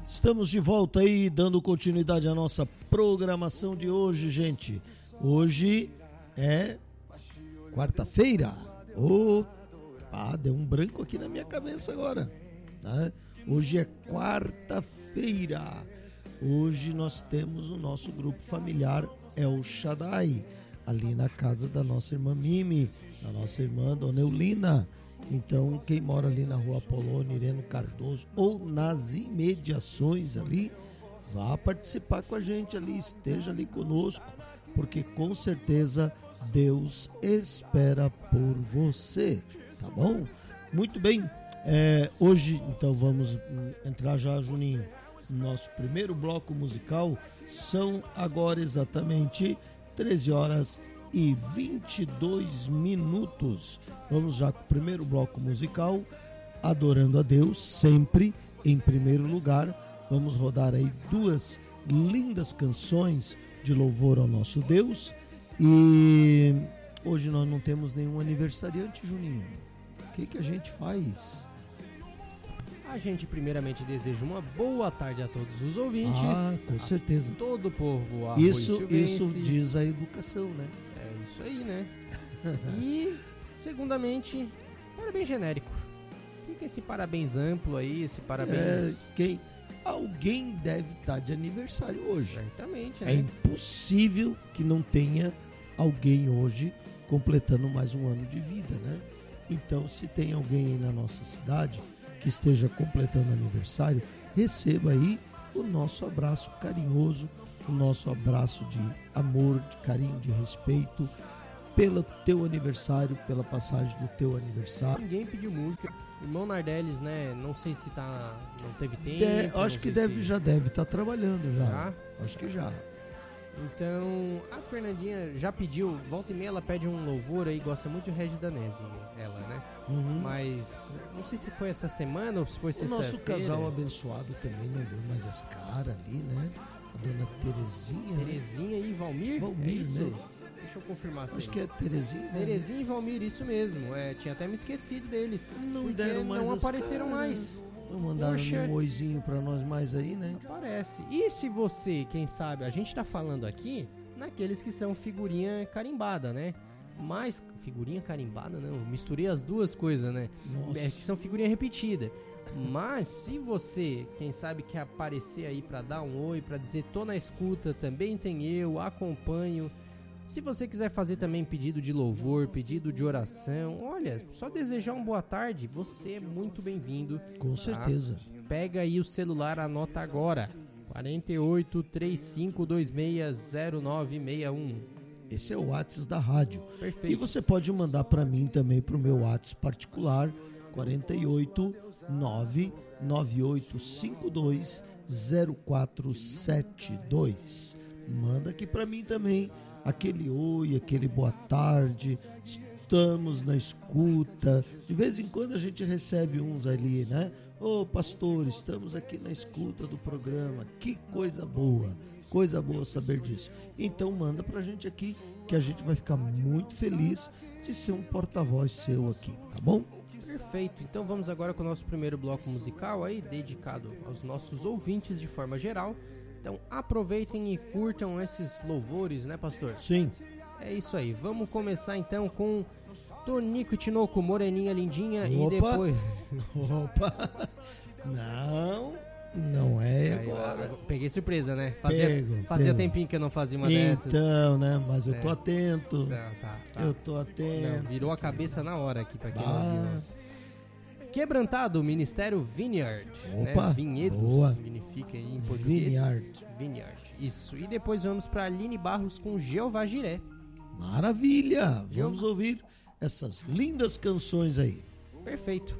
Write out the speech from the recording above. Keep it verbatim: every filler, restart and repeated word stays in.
Estamos de volta aí, dando continuidade à nossa programação de hoje, gente. Hoje é quarta-feira. Opa, deu um branco aqui na minha cabeça agora. Tá? Hoje é quarta-feira. Hoje nós temos o nosso grupo familiar El Shaddai, ali na casa da nossa irmã Mimi, da nossa irmã Dona Eulina. Então, quem mora ali na rua Apolônio Ireno Cardoso ou nas imediações ali, vá participar com a gente ali, esteja ali conosco, porque com certeza Deus espera por você, tá bom? Muito bem, é, hoje então vamos entrar já, Juninho, no nosso primeiro bloco musical. São agora exatamente treze horas e vinte e dois minutos. Vamos já com o primeiro bloco musical, adorando a Deus sempre em primeiro lugar. Vamos rodar aí duas lindas canções de louvor ao nosso Deus. E hoje nós não temos nenhum aniversariante, Juninho. O que que a gente faz? A gente primeiramente deseja uma boa tarde a todos os ouvintes. Ah, com certeza. Todo o povo Isso, isso diz a educação, né? É isso aí, né? E, segundamente, parabéns genérico. Fica esse parabéns amplo aí, esse parabéns... É, quem, alguém deve estar de aniversário hoje. Certamente, né? É impossível que não tenha alguém hoje completando mais um ano de vida, né? Então, se tem alguém aí na nossa cidade que esteja completando aniversário, receba aí o nosso abraço carinhoso, o nosso abraço de amor, de carinho, de respeito pelo teu aniversário, pela passagem do teu aniversário. Ninguém pediu música. Irmão Nardeles, né? Não sei se tá, não teve tempo. De, acho que deve, se... já deve estar tá trabalhando já. já. Acho que já. Então, a Fernandinha já pediu, volta e meia ela pede um louvor aí, gosta muito de Regis Danese, ela, né? Uhum. Mas não sei se foi essa semana ou se foi O sexta-feira. nosso casal abençoado também não deu mais as caras ali, né? A dona Terezinha. Terezinha e Valmir? Valmir, é isso? né? Deixa eu confirmar. Acho que é Terezinha. Terezinha e Valmir, isso mesmo. É, tinha até me esquecido deles. Não deram mais não as apareceram caras. mais. Não mandaram Poxa, um oizinho pra nós mais aí, né? Aparece. E se você, quem sabe, a gente tá falando aqui naqueles que são figurinha carimbada, né? Mas, figurinha carimbada não, misturei as duas coisas, né? Nossa. É, que são figurinha repetida. Mas se você, quem sabe, quer aparecer aí pra dar um oi, pra dizer tô na escuta, também tem eu, acompanho. Se você quiser fazer também pedido de louvor, pedido de oração, olha, só desejar uma boa tarde, você é muito bem-vindo. Com tá? certeza. Pega aí o celular, anota agora. quatro oito três cinco dois seis zero nove seis um. Esse é o WhatsApp da rádio. Perfeito. E você pode mandar para mim também, para o meu WhatsApp particular, quatro oito nove nove oito cinco dois zero quatro sete dois. Manda aqui para mim também aquele oi, aquele boa tarde. Estamos na escuta. De vez em quando a gente recebe uns ali, né? Ô, pastor, estamos aqui na escuta do programa. Que coisa boa. Coisa boa saber disso. Então manda pra gente aqui, que a gente vai ficar muito feliz de ser um porta-voz seu aqui, tá bom? Perfeito. Então vamos agora com o nosso primeiro bloco musical aí, dedicado aos nossos ouvintes de forma geral. Então aproveitem e curtam esses louvores, né, pastor? Sim. É isso aí. Vamos começar então com Tonico e Tinoco, Moreninha Lindinha. Opa. E depois... Opa! Não, não é Aí, agora. eu peguei surpresa, né? Fazia, Pego, fazia pego. tempinho que eu não fazia uma Então, dessas. né? Mas eu tô É. atento. Não, tá, tá. Eu tô atento. Não, virou a cabeça na hora aqui pra quem Ah. não viu. Quebrantado, Ministério Vineyard. Opa, né? Vinhedos, boa. significa aí em português. Vineyard. Vineyard, isso. E depois vamos pra Aline Barros com Jeová Jiré. Maravilha! Vamos ouvir essas lindas canções aí. Perfeito.